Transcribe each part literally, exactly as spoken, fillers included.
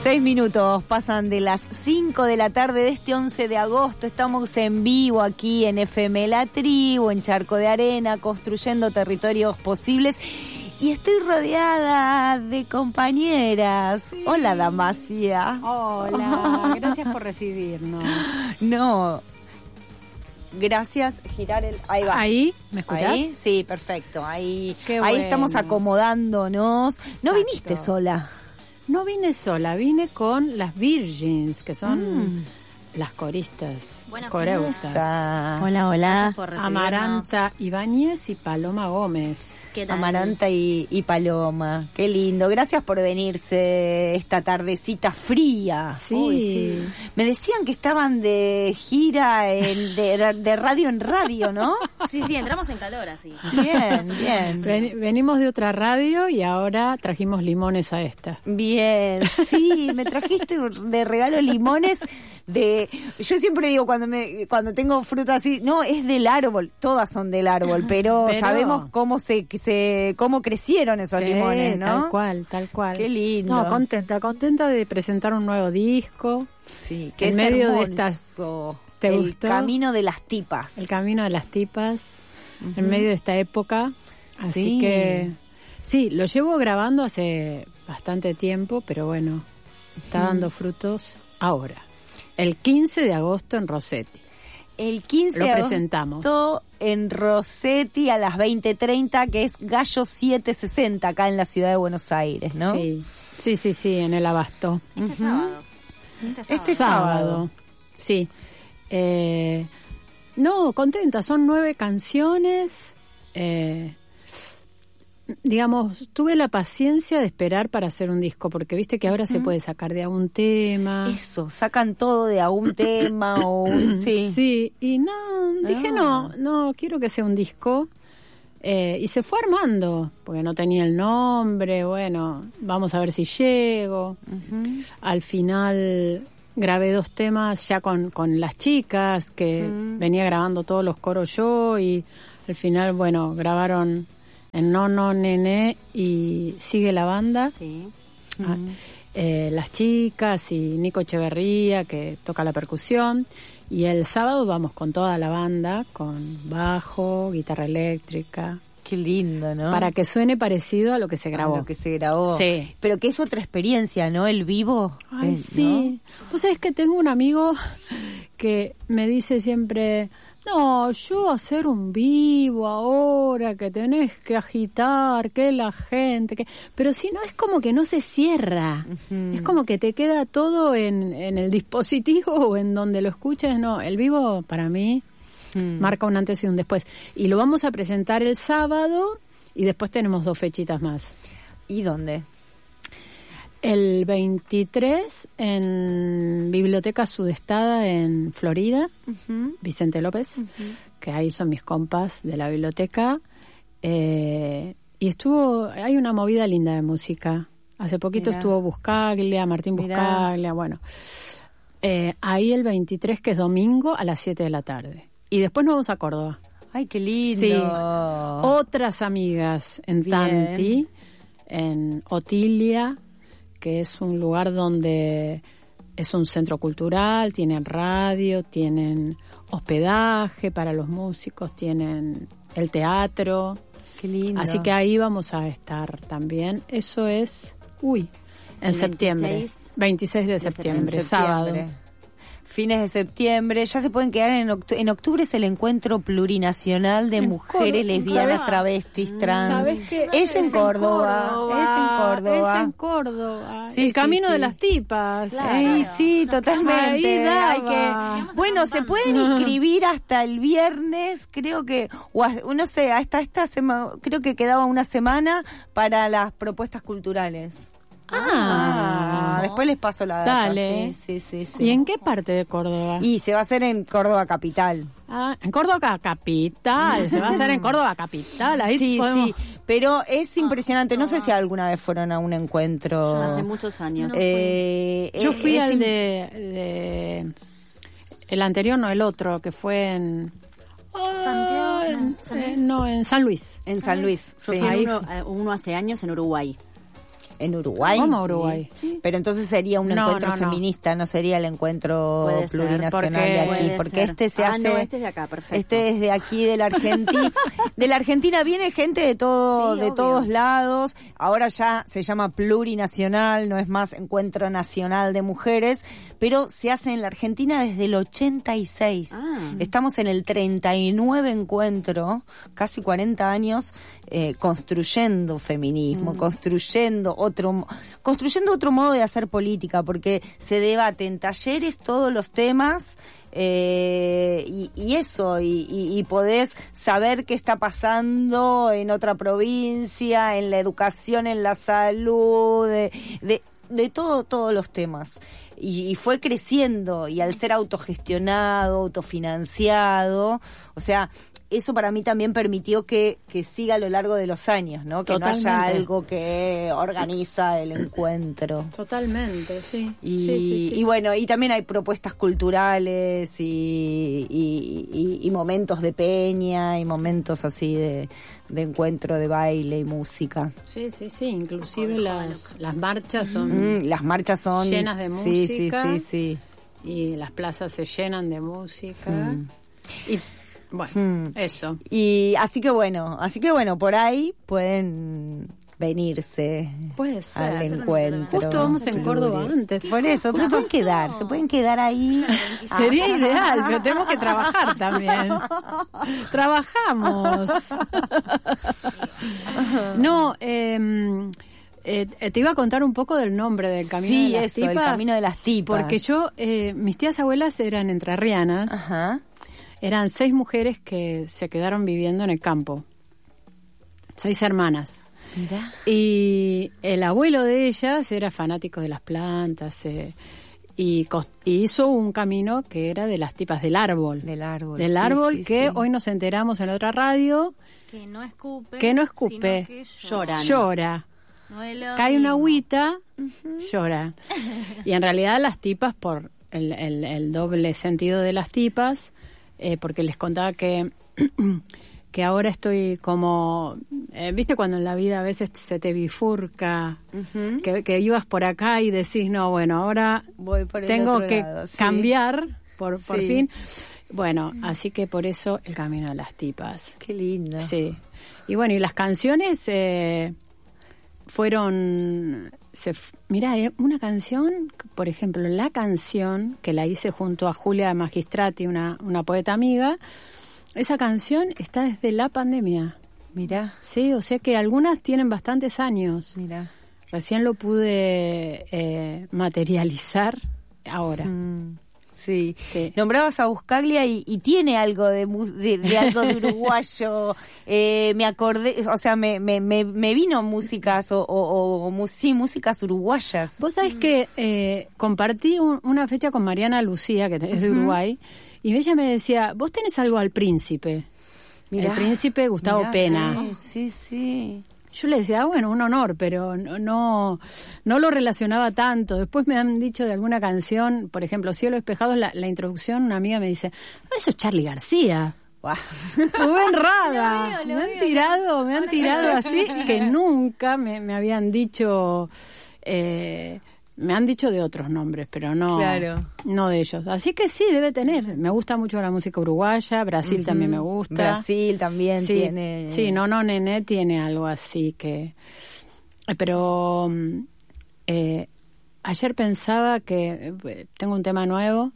Seis minutos pasan de las cinco de la tarde de este once de agosto. Estamos en vivo aquí en F M La Tribu, en Charco de Arena, construyendo territorios posibles. Y estoy rodeada de compañeras. Sí. Hola, Damasia. Hola, gracias por recibirnos. No, gracias. Girar el... Ahí va. ¿Ahí? ¿Me escuchás? ¿Ahí? Sí, perfecto. Ahí, Qué ahí bueno. Estamos acomodándonos. Exacto. No viniste sola. No vine sola, vine con las Virgins, que son Mm. las coristas, Buenas coreutas. Esa. Hola, hola. Por Amaranta Ibáñez y Paloma Gómez. ¿Qué tal? Amaranta y, y Paloma, qué lindo. Gracias por venirse esta tardecita fría. Sí. Uy, sí. Me decían que estaban de gira en, de, de radio en radio, ¿no? Sí, sí, entramos en calor así. Bien, bien. Ven- venimos de otra radio y ahora trajimos limones a esta. Bien, sí, me trajiste de regalo limones de... Yo siempre digo cuando me cuando tengo fruta así, no, es del árbol, todas son del árbol, pero, Pero- sabemos cómo se, se cómo crecieron esos Sí, limones, ¿no? Tal cual, tal cual. Qué lindo. No, contenta, contenta de presentar un nuevo disco. Sí, que En es medio de hermoso. estas- ¿Te El gustó? camino de las tipas. El camino de las tipas, en medio de esta época. Así Sí. que, sí, lo llevo grabando hace bastante tiempo, pero bueno, está dando frutos ahora. El quince de agosto en Rossetti. El quince Lo de presentamos. agosto en Rossetti a las veinte treinta, que es Gallo setecientos sesenta, acá en la ciudad de Buenos Aires, ¿no? Sí, sí, sí, sí, en el Abasto. Este Ujú. sábado. Este sábado. Este sábado. Sí. Eh, no, contenta, son nueve canciones. Eh, digamos, tuve la paciencia de esperar para hacer un disco, porque viste que ahora se puede sacar de algún tema. Eso, sacan todo de algún tema o un... Sí. Sí, y no, dije Ah. no, no, quiero que sea un disco. Eh, y se fue armando, porque no tenía el nombre, bueno, vamos a ver si llego. Ujú. Al final grabé dos temas ya con, con las chicas, que Mm. venía grabando todos los coros yo, y al final, bueno, grabaron en No, No, Nene y Sigue la Banda. Sí. Ah, eh, las chicas y Nico Echeverría, que toca la percusión. Y el sábado vamos con toda la banda, con bajo, guitarra eléctrica, Qué lindo, ¿no? para que suene parecido a lo que se grabó. A lo que se grabó. Sí. Pero que es otra experiencia, ¿no? El vivo. Ay, Eh, sí. Vos sabés que tengo un amigo que me dice siempre, no, yo hacer un vivo ahora, que tenés que agitar, que la gente, que... Pero si no, es como que no se cierra. Ujú. Es como que te queda todo en, en el dispositivo o en donde lo escuches. No, el vivo para mí ¿no? Mm. marca un antes y un después. Y lo vamos a presentar el sábado y después tenemos dos fechitas más. ¿Y dónde? El veintitrés en Biblioteca Sudestada en Florida, Ujú. Vicente López, que ahí son mis compas de la biblioteca. Eh, y estuvo, hay una movida linda de música. Hace poquito Mirá. estuvo Buscaglia, Martín Mirá. Buscaglia, bueno. Eh, ahí el veintitrés, que es domingo, a las siete de la tarde. Y después nos vamos a Córdoba. Ay, qué lindo. Sí. Otras amigas en Bien. Tanti, en Otilia, que es un lugar donde es un centro cultural, tienen radio, tienen hospedaje para los músicos, tienen el teatro. Qué lindo. Así que ahí vamos a estar también. Eso es, uy, en El septiembre. veintiséis veintiséis de de septiembre, En sábado. septiembre. Fines de septiembre, ya se pueden quedar en octubre. En octubre es el encuentro plurinacional de En mujeres Córdoba, lesbianas, ¿sabes? travestis, trans. ¿Sabes qué? Es en Córdoba, es en Córdoba. Es en Córdoba. Sí, el sí, camino sí. de las tipas. Ay, sí, totalmente. Ahí daba. Hay que, bueno, se pueden inscribir hasta el viernes, creo que, o a- no sé, hasta esta semana, creo que quedaba una semana para las propuestas culturales. Ah, después les paso la data. Dale. Sí, sí, sí, sí. ¿Y en qué parte de Córdoba? Y se va a hacer en Córdoba capital. Ah, en Córdoba capital. Se va a hacer en Córdoba capital. Ahí Sí, podemos... sí, pero es impresionante. No sé si alguna vez fueron a un encuentro. Yo hace muchos años. Eh, Yo eh, fui es al im- de, de... El anterior, no, el otro, que fue en... Santiago, Ah, no, en- San eh, Luis. no, en San Luis. en San Luis. Yo Sí. fui a Ahí uno, fue. a uno hace años en Uruguay. En Uruguay. ¿Cómo Uruguay? Sí. Pero entonces sería un No, encuentro no, no. feminista, no sería el encuentro Puede ser, plurinacional porque- de aquí, puede porque ser. este se Ah, hace... no, este es de acá, perfecto. Este es de aquí, de la Argentina. De la Argentina viene gente de todo, Sí, de obvio. todos lados. Ahora ya se llama plurinacional, no es más Encuentro Nacional de Mujeres, pero se hace en la Argentina desde el ochenta y seis. Ah. Estamos en el treinta y nueve encuentro, casi cuarenta años, eh, construyendo feminismo, Mm. construyendo otro, construyendo otro modo de hacer política, porque se debate en talleres todos los temas. Eh, y, y eso, y, y, y podés saber qué está pasando en otra provincia, en la educación, en la salud, de, de, de todo, todos los temas. Y, y fue creciendo, y al ser autogestionado, autofinanciado, o sea, eso para mí también permitió que, que siga a lo largo de los años, ¿no? Que Totalmente. no haya algo que organiza el encuentro. Totalmente, sí. Y, Sí, sí, sí. y bueno, y también hay propuestas culturales y, y, y- y momentos de peña y momentos así de, de encuentro de baile y música. Sí, sí, sí, inclusive las, las marchas son... Mm, las marchas son Llenas de sí, música. Sí, sí, sí. Y las plazas se llenan de música. Mm. Y bueno, Mm. eso. Y así que bueno, así que bueno, por ahí pueden venirse Puede ser. al hacer un encuentro. encuentro. Justo vamos en Córdoba antes. Por eso, se pueden quedar, se pueden quedar ahí. Sería ideal, pero tenemos que trabajar también. Trabajamos. No, eh, eh, te iba a contar un poco del nombre del Camino Sí, de las eso, el Tipas. Camino de las Tipas. Porque yo, eh, mis tías abuelas eran entrerrianas. Ajá. Eran seis mujeres que se quedaron viviendo en el campo. Seis hermanas. Mirá. Y el abuelo de ellas era fanático de las plantas eh, y, cos- y hizo un camino que era de las tipas del árbol. Del árbol. Del sí, árbol sí, que sí. hoy nos enteramos en otra radio Que no escupe. que no escupe, sino que llora. llora. llora. No es lo Cae una mismo. agüita, llora. Y en realidad las tipas, por el, el- el doble sentido de las tipas, eh, porque les contaba que, que ahora estoy como, eh, viste cuando en la vida a veces se te bifurca, Ujú. que, que ibas por acá y decís, no, bueno, ahora Voy por el tengo otro que lado, sí. cambiar por, por Sí. fin. Bueno, así que por eso el camino de las tipas. Qué lindo. Sí. Y bueno, y las canciones eh, fueron... Se, f- mira, eh, una canción, por ejemplo, la canción que la hice junto a Julia Magistrati, una, una poeta amiga, esa canción está desde la pandemia. Mirá, Sí, o sea que algunas tienen bastantes años. mirá. Recién lo pude eh, materializar ahora. Mm, sí. Sí. Nombrabas a Buscaglia y, y tiene algo de, mu- de, de algo de uruguayo. Eh, me acordé, o sea, me, me, me, me vino músicas o, o, o mu- sí, músicas uruguayas. Vos sabés que eh, compartí un- una fecha con Mariana Lucía, que es de Uruguay, y ella me decía, vos tenés algo al príncipe. Mirá, el príncipe Gustavo mirá, Pena. Sí, sí, sí. Yo le decía, ah, bueno, un honor, pero no, no no lo relacionaba tanto. Después me han dicho de alguna canción, por ejemplo, Cielo Despejado, la, la introducción, una amiga me dice, "Ah, eso es Charly García. Guau. Rubén Rada. Lo veo, lo me han veo. tirado, me han Ahora tirado que lo así decís. que nunca me, me habían dicho, eh, me han dicho de otros nombres, pero no, Claro. no de ellos. Así que sí, debe tener. Me gusta mucho la música uruguaya, Brasil también me gusta. Brasil también sí, tiene. Sí, no, no, Nené tiene algo así que... eh, Pero mm, eh, ayer pensaba que eh, tengo un tema nuevo,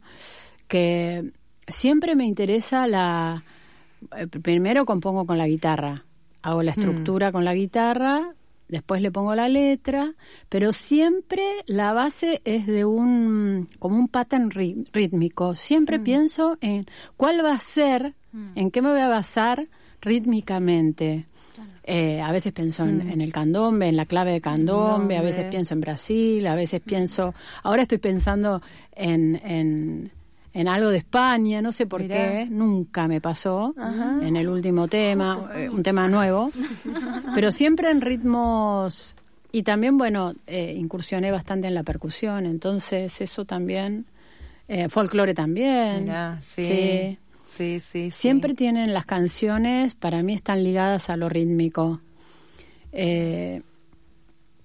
que siempre me interesa la... eh, primero compongo con la guitarra, hago la estructura con la guitarra, después le pongo la letra, pero siempre la base es de un, como un pattern rí- rítmico. Siempre pienso en cuál va a ser, en qué me voy a basar rítmicamente. Eh, a veces pienso en, en el candombe, en la clave de candombe, a veces pienso en Brasil, a veces pienso, ahora estoy pensando en, en, en algo de España, no sé por Mirá. qué, nunca me pasó en el último tema, eh, un tema nuevo, pero siempre en ritmos, y también, bueno, eh, incursioné bastante en la percusión, entonces eso también, eh, folclore también, Mirá, sí. sí. Sí, sí, sí. Siempre tienen las canciones, para mí están ligadas a lo rítmico. Eh,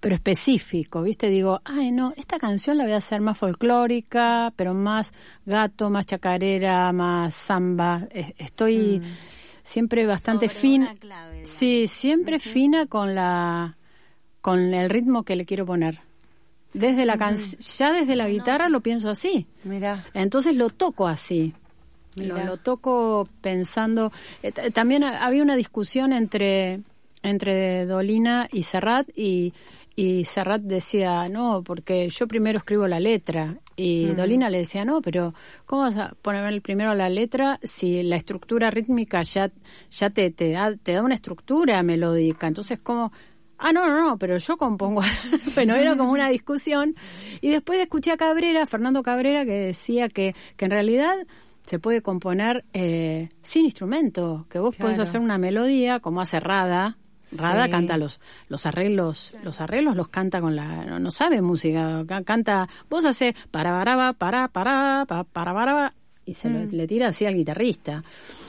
pero específico, ¿viste? Digo, ay, no, esta canción la voy a hacer más folclórica, pero más gato, más chacarera, más samba. Estoy mm. siempre bastante fina. Sí, siempre uh-huh. fina con la con el ritmo que le quiero poner. Desde la can- uh-huh. ya desde la guitarra lo pienso así. Mirá. Entonces lo toco así. Lo, lo toco pensando. Eh, t- también había una discusión entre entre Dolina y Serrat y Y Serrat decía, no, porque yo primero escribo la letra. Y uh-huh. Dolina le decía, no, pero ¿cómo vas a poner primero la letra si la estructura rítmica ya ya te te da, te da una estructura melódica? Entonces, ¿cómo? Ah, no, no, no, pero yo compongo. Bueno, era como una discusión. Y después escuché a Cabrera, Fernando Cabrera, que decía que, que en realidad se puede componer eh, sin instrumento, que vos claro. podés hacer una melodía como hace Rada. Rada sí. canta los los arreglos, claro. los arreglos los canta con la no, no sabe música, canta, vos haces para para para para para para para y se mm. lo, le tira así al guitarrista.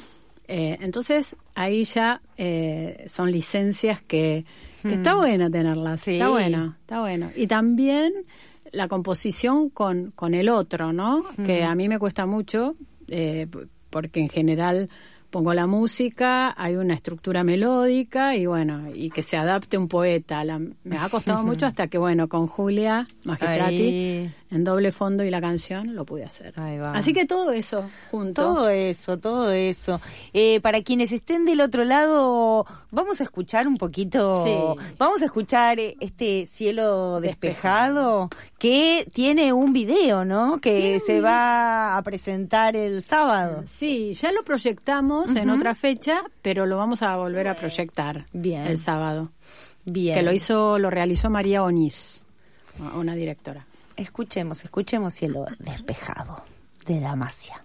Eh, entonces ahí ya eh, son licencias que, que mm. está buena tenerlas, sí. está bueno, está bueno. Y también la composición con con el otro, ¿no? Mm. Que a mí me cuesta mucho eh, porque en general pongo la música, hay una estructura melódica y bueno, y que se adapte un poeta. La, me ha costado mucho hasta que, bueno, con Julia Magistrati, ahí. En doble fondo y la canción, lo pude hacer. Ahí va. Así que todo eso junto. Todo eso, todo eso. Eh, para quienes estén del otro lado, vamos a escuchar un poquito, sí. vamos a escuchar este Cielo Despejado, Despejado. Que tiene un video, ¿no? Que sí. se va a presentar el sábado. Sí, ya lo proyectamos uh-huh. en otra fecha, pero lo vamos a volver a proyectar Bien. el sábado. Bien. Que lo hizo, lo realizó María Oniz, una directora. Escuchemos, escuchemos Cielo Despejado de Damasia.